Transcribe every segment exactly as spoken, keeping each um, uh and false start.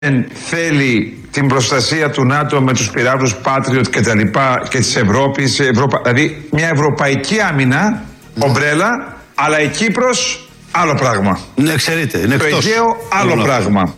δεν θέλει την προστασία του ΝΑΤΟ με τους πυράβλους Patriot και τα λοιπά και της Ευρώπης, Ευρωπα... δηλαδή μια ευρωπαϊκή άμυνα, ομπρέλα, αλλά η Κύπρος άλλο πράγμα. Ναι, ξέρετε, είναι το εκτός. Αιγαίο άλλο Όλα. πράγμα.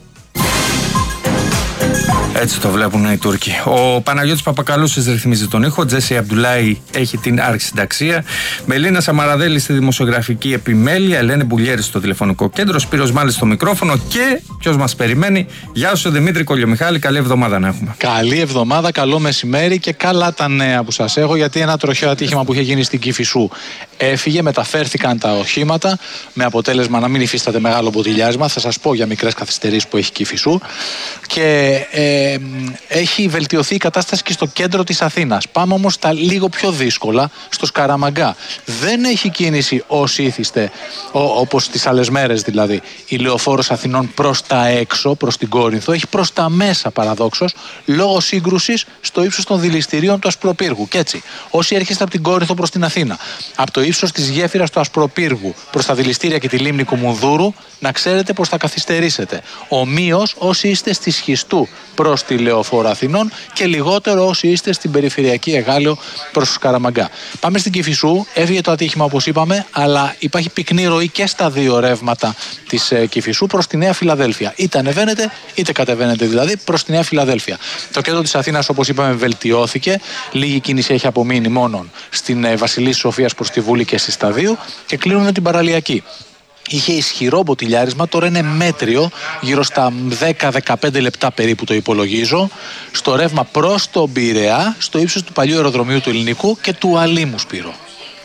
Έτσι το βλέπουν οι Τούρκοι. Ο Παναγιώτης Παπακαλούσης ρυθμίζει τον ήχο. Τζέσι Αμπτουλάη έχει την αρχισυνταξία. Μελίνα Σαμαραδέλη στη δημοσιογραφική επιμέλεια. Ελένη Μπουλιέρη στο τηλεφωνικό κέντρο. Σπύρος Μάλης στο μικρόφωνο. Και ποιος μας περιμένει? Γεια σου Δημήτρη Κολιομιχάλη. Καλή εβδομάδα να έχουμε. Καλή εβδομάδα, καλό μεσημέρι και καλά τα νέα που σας έχω. Γιατί ένα τροχαίο ατύχημα που είχε γίνει στην Κηφισού έφυγε, μεταφέρθηκαν τα οχήματα με αποτέλεσμα να μην υφίσταται μεγάλο μποτιλιάρισμα. Θα σας πω για μικρές καθυστερήσεις που έχει η Κηφισού. Και ε, έχει βελτιωθεί η κατάσταση και στο κέντρο της Αθήνας. Πάμε όμως στα λίγο πιο δύσκολα, στο Σκαραμαγκά. Δεν έχει κίνηση όσοι ήθιστε, όπως τις άλλες μέρες δηλαδή, η Λεωφόρος Αθηνών προς τα έξω, προς την Κόρινθο. Έχει προς τα μέσα παραδόξως, λόγω σύγκρουσης στο ύψος των δηληστηρίων του Ασπροπύργου. Και έτσι, όσοι έρχεστε από την Κόρινθο προς την Αθήνα, από το ύψος της γέφυρας του Ασπροπύργου προς τα δηληστήρια και τη λίμνη Κουμουνδούρου, να ξέρετε πως θα καθυστερήσετε. Ομοίως όσοι είστε στη Σχιστού προς τη Λεωφόρο Αθηνών και λιγότερο όσοι είστε στην περιφερειακή Εγάλεο προς το Σκαραμαγκά. Πάμε στην Κηφισού, έφυγε το ατύχημα όπως είπαμε, αλλά υπάρχει πυκνή ροή και στα δύο ρεύματα της ε, Κηφισού προς τη Νέα Φιλαδέλφια. Είτε ανεβαίνετε είτε κατεβαίνετε δηλαδή προς τη Νέα Φιλαδέλφια. Το κέντρο της Αθήνας όπως είπαμε βελτιώθηκε, λίγη κίνηση έχει απομείνει μόνο στην ε, Βασιλής Σοφίας προς τη Βούλη και στη Σταδίου και κλείνουμε την παραλιακή. Είχε ισχυρό μποτιλιάρισμα, τώρα είναι μέτριο, γύρω στα δέκα με δεκαπέντε λεπτά περίπου το υπολογίζω, στο ρεύμα προς τον Πειραιά, στο ύψος του παλιού αεροδρομίου του Ελληνικού και του Αλήμου, Σπύρο.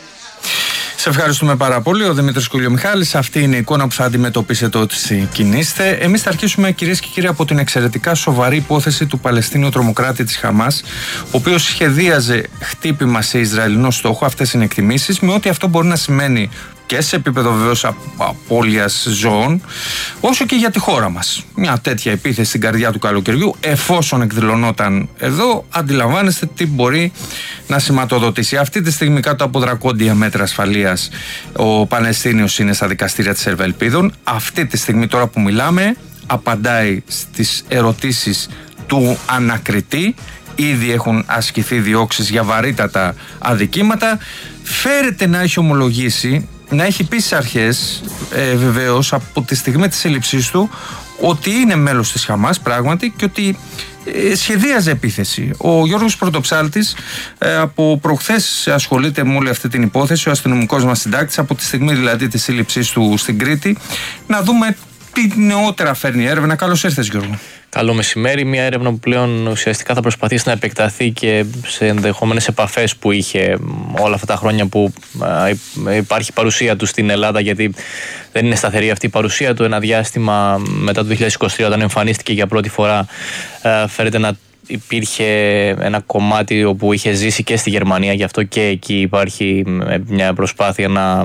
Σε ευχαριστούμε πάρα πολύ. Ο Δημήτρης Κολιομιχάλης. Αυτή είναι η εικόνα που θα αντιμετωπίσετε όταν κινείστε. Εμείς θα αρχίσουμε, κυρίες και κύριοι, από την εξαιρετικά σοβαρή υπόθεση του Παλαιστίνιου τρομοκράτη της Χαμάς, ο οποίος σχεδίαζε χτύπημα σε Ισραηλινό στόχο. Αυτές είναι εκτιμήσεις, με ό,τι αυτό μπορεί να σημαίνει και σε επίπεδο βεβαίως απώλειας ζώων, όσο και για τη χώρα μας. Μια τέτοια επίθεση στην καρδιά του καλοκαιριού, εφόσον εκδηλωνόταν εδώ, αντιλαμβάνεστε τι μπορεί να σηματοδοτήσει. Αυτή τη στιγμή, κάτω από δρακόντια μέτρα ασφαλείας, ο Παλαιστίνιος είναι στα δικαστήρια της Ερβελπίδων. Αυτή τη στιγμή, τώρα που μιλάμε, απαντάει στις ερωτήσεις του ανακριτή. Ήδη έχουν ασκηθεί διώξεις για βαρύτατα αδικήματα. Φέρεται να έχει ομολογήσει, να έχει πει στις αρχές, ε, βεβαίως, από τη στιγμή της σύλληψής του, ότι είναι μέλος της Χαμάς πράγματι και ότι ε, σχεδίαζε επίθεση. Ο Γιώργος Πρωτοψάλτης ε, από προχθές ασχολείται με όλη αυτή την υπόθεση, ο αστυνομικός μας συντάκτης, από τη στιγμή δηλαδή της σύλληψής του στην Κρήτη. Να δούμε τι νεότερα φέρνει η έρευνα. Καλώς ήρθες, Γιώργο. Καλό μεσημέρι. Μια έρευνα που πλέον ουσιαστικά θα προσπαθήσει να επεκταθεί και σε ενδεχόμενες επαφές που είχε όλα αυτά τα χρόνια που υπάρχει παρουσία του στην Ελλάδα, γιατί δεν είναι σταθερή αυτή η παρουσία του. Ένα διάστημα μετά το δύο χιλιάδες είκοσι τρία, όταν εμφανίστηκε για πρώτη φορά, φέρεται να υπήρχε ένα κομμάτι όπου είχε ζήσει και στη Γερμανία, γι' αυτό και εκεί υπάρχει μια προσπάθεια να,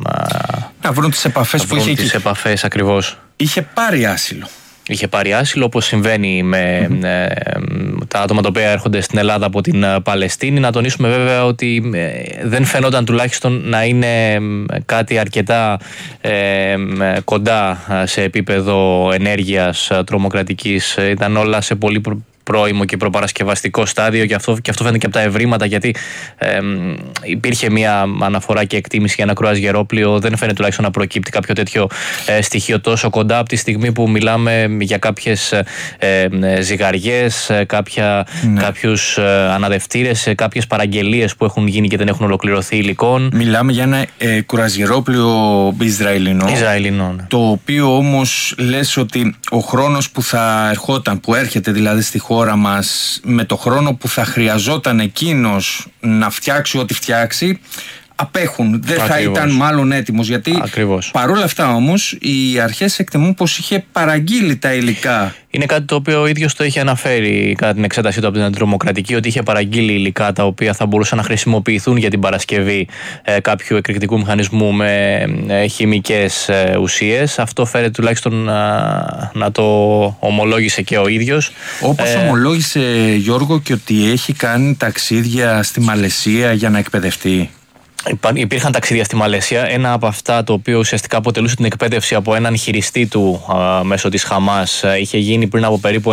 να βρουν τις επαφές να που βρουν είχε τις εκεί. επαφές ακριβώς. Είχε πάρει άσυλο. Είχε πάρει άσυλο, όπως συμβαίνει με mm-hmm. ε, τα άτομα τα οποία έρχονται στην Ελλάδα από την ε, Παλαιστίνη. Να τονίσουμε βέβαια ότι ε, δεν φαινόταν τουλάχιστον να είναι κάτι αρκετά ε, κοντά σε επίπεδο ενέργειας τρομοκρατικής. Ήταν όλα σε πολύ προ... πρώιμο και προπαρασκευαστικό στάδιο, και αυτό, και αυτό φαίνεται και από τα ευρήματα, γιατί ε, υπήρχε μια αναφορά και εκτίμηση για ένα κρουαζιερόπλοιο. Δεν φαίνεται τουλάχιστον να προκύπτει κάποιο τέτοιο ε, στοιχείο τόσο κοντά, από τη στιγμή που μιλάμε για κάποιες ε, ζυγαριές, κάποια, ναι. κάποιους ε, αναδευτήρες, κάποιες παραγγελίες που έχουν γίνει και δεν έχουν ολοκληρωθεί υλικών. Μιλάμε για ένα ε, κρουαζιερόπλοιο Ισραηλινό, Ισραηλινό ναι. το οποίο όμως λες ότι ο χρόνος που θα ερχόταν, που έρχεται δηλαδή στη χώρα χώρα μας, με το χρόνο που θα χρειαζόταν εκείνος να φτιάξει ό,τι φτιάξει, απέχουν. Δεν Ακριβώς. θα ήταν μάλλον έτοιμος, γιατί Ακριβώς. παρόλα αυτά όμως οι αρχές εκτιμούν πως είχε παραγγείλει τα υλικά. Είναι κάτι το οποίο ο ίδιος το είχε αναφέρει κατά την εξέτασή του από την αντιτρομοκρατική, ότι είχε παραγγείλει υλικά τα οποία θα μπορούσαν να χρησιμοποιηθούν για την παρασκευή ε, κάποιου εκρηκτικού μηχανισμού με ε, χημικές ε, ουσίες. Αυτό φέρεται τουλάχιστον να, να το ομολόγησε και ο ίδιος. Όπως ε, ομολόγησε, Γιώργο, και ότι έχει κάνει ταξίδια στη Μαλαισία για να εκπαιδευτεί. Υπήρχαν ταξίδια στη Μαλαισία. Ένα από αυτά, το οποίο ουσιαστικά αποτελούσε την εκπαίδευση από έναν χειριστή του α, μέσω της Χαμάς, είχε γίνει πριν από περίπου